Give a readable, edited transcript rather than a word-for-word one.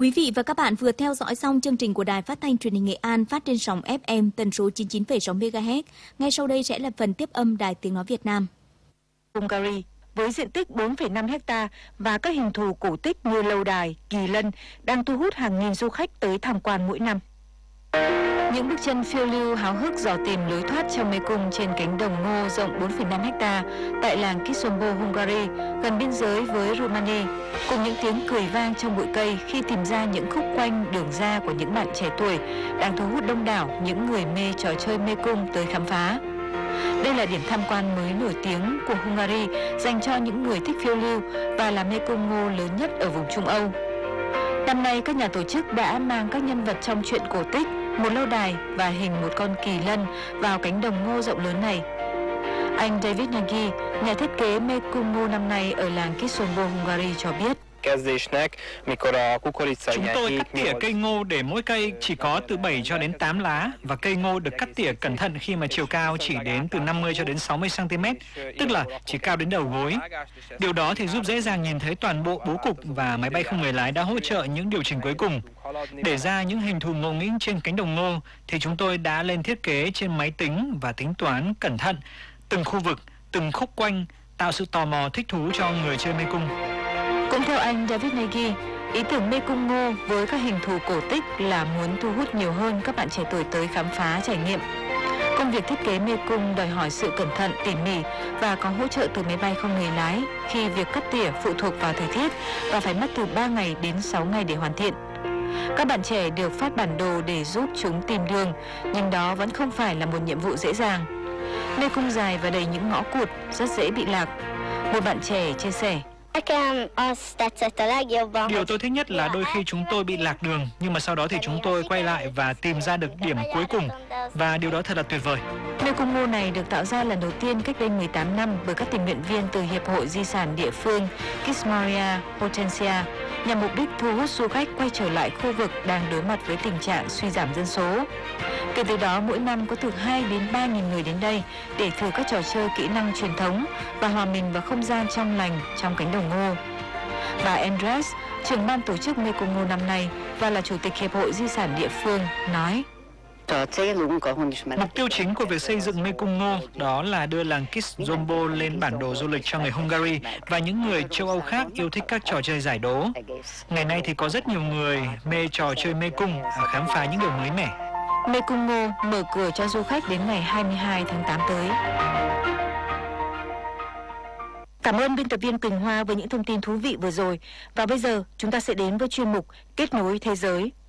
Quý vị và các bạn vừa theo dõi xong chương trình của Đài Phát thanh Truyền hình Nghệ An phát trên sóng FM tần số 99,6 MHz. Ngay sau đây sẽ là phần tiếp âm Đài Tiếng nói Việt Nam. Hungary với diện tích 4,5 ha và các hình thù cổ tích như lâu đài, kỳ lân đang thu hút hàng nghìn du khách tới tham quan mỗi năm. Những bước chân phiêu lưu háo hức dò tìm lối thoát trong mê cung trên cánh đồng ngô rộng 4,5 ha tại làng Kisombo, Hungary, gần biên giới với Romania, cùng những tiếng cười vang trong bụi cây khi tìm ra những khúc quanh đường ra của những bạn trẻ tuổi đang thu hút đông đảo những người mê trò chơi mê cung tới khám phá. Đây là điểm tham quan mới nổi tiếng của Hungary dành cho những người thích phiêu lưu và là mê cung ngô lớn nhất ở vùng Trung Âu. Năm nay, các nhà tổ chức đã mang các nhân vật trong truyện cổ tích, một lâu đài và hình một con kỳ lân vào cánh đồng ngô rộng lớn này. Anh David Nagy, nhà thiết kế mê cung ngô năm nay ở làng Kisombo, Hungary cho biết. Chúng tôi cắt tỉa cây ngô để mỗi cây chỉ có từ 7 cho đến 8 lá và cây ngô được cắt tỉa cẩn thận khi mà chiều cao chỉ đến từ 50 cho đến 60 cm, tức là chỉ cao đến đầu gối. Điều đó thì giúp dễ dàng nhìn thấy toàn bộ bố cục và máy bay không người lái đã hỗ trợ những điều chỉnh cuối cùng. Để ra những hình thù ngộ nghĩnh trên cánh đồng ngô thì chúng tôi đã lên thiết kế trên máy tính và tính toán cẩn thận từng khu vực, từng khúc quanh, tạo sự tò mò thích thú cho người chơi mê cung. Cũng theo anh David Nagy, ý tưởng mê cung ngô với các hình thù cổ tích là muốn thu hút nhiều hơn các bạn trẻ tuổi tới khám phá trải nghiệm. Công việc thiết kế mê cung đòi hỏi sự cẩn thận, tỉ mỉ và có hỗ trợ từ máy bay không người lái khi việc cắt tỉa phụ thuộc vào thời tiết và phải mất từ 3 ngày đến 6 ngày để hoàn thiện. Các bạn trẻ được phát bản đồ để giúp chúng tìm đường, nhưng đó vẫn không phải là một nhiệm vụ dễ dàng. Mê cung dài và đầy những ngõ cụt, rất dễ bị lạc. Một bạn trẻ chia sẻ. Điều tôi thích nhất là đôi khi chúng tôi bị lạc đường, nhưng mà sau đó thì chúng tôi quay lại và tìm ra được điểm cuối cùng, và điều đó thật là tuyệt vời. Mê cung ngô này được tạo ra lần đầu tiên cách đây 18 năm bởi các tình nguyện viên từ Hiệp hội Di sản địa phương Kismaria Potencia, nhằm mục đích thu hút du khách quay trở lại khu vực đang đối mặt với tình trạng suy giảm dân số. Kể từ đó, mỗi năm có từ 2 đến 3.000 người đến đây để thử các trò chơi kỹ năng truyền thống và hòa mình vào không gian trong lành trong cánh đồng ngô. Bà Andres, trưởng ban tổ chức mê cung ngô năm nay và là chủ tịch Hiệp hội Di sản địa phương, nói. Mục tiêu chính của việc xây dựng mê cung ngô đó là đưa làng Kisombo lên bản đồ du lịch cho người Hungary và những người châu Âu khác yêu thích các trò chơi giải đố. Ngày nay thì có rất nhiều người mê trò chơi mê cung và khám phá những điều mới mẻ. Mê cung ngô mở cửa cho du khách đến ngày 22 tháng 8 tới. Cảm ơn biên tập viên Quỳnh Hoa với những thông tin thú vị vừa rồi. Và bây giờ chúng ta sẽ đến với chuyên mục Kết nối thế giới.